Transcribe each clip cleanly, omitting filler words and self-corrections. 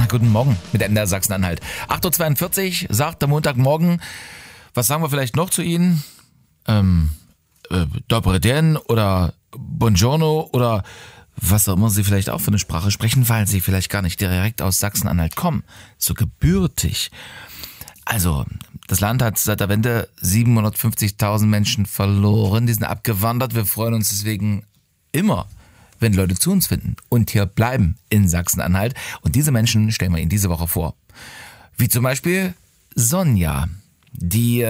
Na, guten Morgen mit MDR Sachsen-Anhalt. 8.42 Uhr sagt der Montagmorgen. Was sagen wir vielleicht noch zu Ihnen? Dobre den oder Buongiorno oder was auch immer Sie vielleicht auch für eine Sprache sprechen, weil Sie vielleicht gar nicht direkt aus Sachsen-Anhalt kommen. So gebürtig. Also, das Land hat seit der Wende 750.000 Menschen verloren. Die sind abgewandert. Wir freuen uns deswegen immer, wenn Leute zu uns finden und hier bleiben in Sachsen-Anhalt. Und diese Menschen stellen wir Ihnen diese Woche vor. Wie zum Beispiel Sonja, die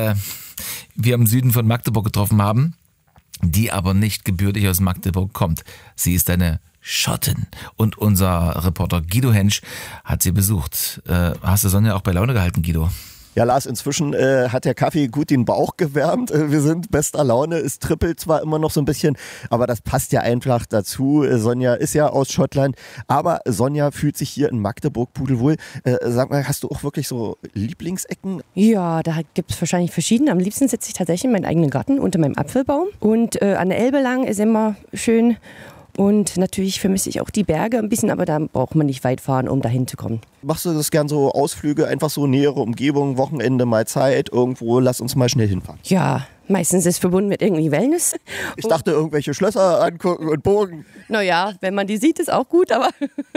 wir im Süden von Magdeburg getroffen haben, die aber nicht gebürtig aus Magdeburg kommt. Sie ist eine Schottin und unser Reporter Guido Hensch hat sie besucht. Hast du Sonja auch bei Laune gehalten, Guido? Ja, Lars, inzwischen hat der Kaffee gut den Bauch gewärmt. Wir sind bester Laune. Es trippelt zwar immer noch so ein bisschen, aber das passt ja einfach dazu. Sonja ist ja aus Schottland, aber Sonja fühlt sich hier in Magdeburg pudelwohl. Sag mal, hast du auch wirklich so Lieblingsecken? Ja, da gibt es wahrscheinlich verschiedene. Am liebsten sitze ich tatsächlich in meinem eigenen Garten unter meinem Apfelbaum. Und an der Elbe lang ist immer schön. Und natürlich vermisse ich auch die Berge ein bisschen, aber da braucht man nicht weit fahren, um dahin zu kommen. Machst du das gern so Ausflüge, einfach so nähere Umgebung, Wochenende mal Zeit, irgendwo, lass uns mal schnell hinfahren? Ja, meistens ist es verbunden mit irgendwie Wellness. Ich dachte, irgendwelche Schlösser angucken und Burgen. Naja, wenn man die sieht, ist auch gut, aber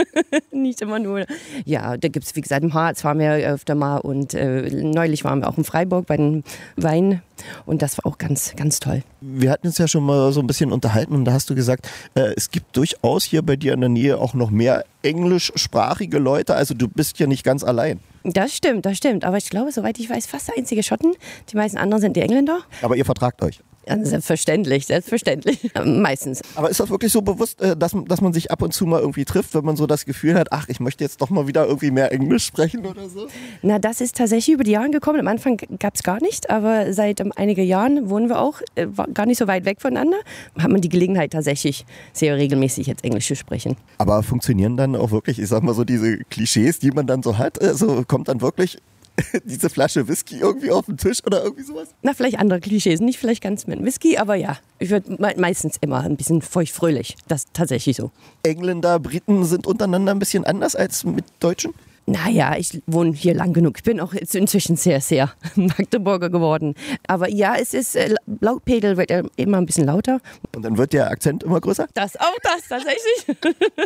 nicht immer nur. Ja, da gibt es, wie gesagt, im Harz waren wir öfter mal und neulich waren wir auch in Freiburg bei den Weinen und das war auch ganz, ganz toll. Wir hatten uns ja schon mal so ein bisschen unterhalten und da hast du gesagt, es gibt durchaus hier bei dir in der Nähe auch noch mehr englischsprachige Leute, also du bist ja nicht ganz allein. Das stimmt, aber ich glaube, soweit ich weiß, fast der einzige Schotten. Die meisten anderen sind die Engländer. Aber ihr vertragt euch? Ja, selbstverständlich, meistens. Aber ist das wirklich so bewusst, dass man sich ab und zu mal irgendwie trifft, wenn man so das Gefühl hat, ach, ich möchte jetzt doch mal wieder irgendwie mehr Englisch sprechen oder so? Na, das ist tatsächlich über die Jahre gekommen. Am Anfang gab es gar nicht, aber seit einigen Jahren wohnen wir auch gar nicht so weit weg voneinander. Hat man die Gelegenheit tatsächlich sehr regelmäßig jetzt Englisch zu sprechen. Aber funktionieren dann auch wirklich, ich sag mal so diese Klischees, die man dann so hat, also kommt dann wirklich diese Flasche Whisky irgendwie auf den Tisch oder irgendwie sowas? Na, vielleicht andere Klischees, nicht vielleicht ganz mit Whisky, aber ja, ich würde meistens immer ein bisschen feuchtfröhlich, das ist tatsächlich so. Engländer, Briten sind untereinander ein bisschen anders als mit Deutschen? Naja, ich wohne hier lang genug. Ich bin auch inzwischen sehr, sehr Magdeburger geworden. Aber ja, es ist, Lautpegel wird immer ein bisschen lauter. Und dann wird der Akzent immer größer? Das tatsächlich.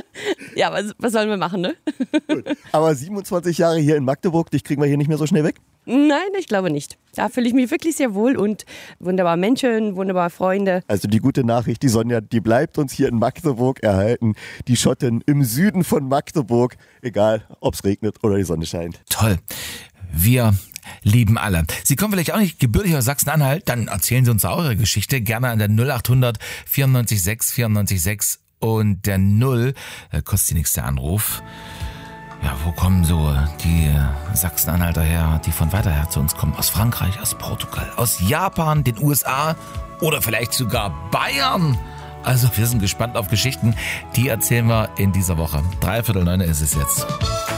Ja, was sollen wir machen, ne? Gut. Aber 27 Jahre hier in Magdeburg, dich kriegen wir hier nicht mehr so schnell weg? Nein, ich glaube nicht. Da fühle ich mich wirklich sehr wohl und wunderbare Menschen, wunderbare Freunde. Also die gute Nachricht, die Sonja, die bleibt uns hier in Magdeburg erhalten. Die Schottin im Süden von Magdeburg, egal ob es regnet oder die Sonne scheint. Toll. Wir lieben alle. Sie kommen vielleicht auch nicht gebürtig aus Sachsen-Anhalt, dann erzählen Sie uns eure Geschichte gerne an der 0800 94 6 94 6 und der 0 kostet die nächste Anruf. Ja, wo kommen so die Sachsen-Anhalter her, die von weiter her zu uns kommen? Aus Frankreich, aus Portugal, aus Japan, den USA oder vielleicht sogar Bayern? Also wir sind gespannt auf Geschichten, die erzählen wir in dieser Woche. 8:45 ist es jetzt.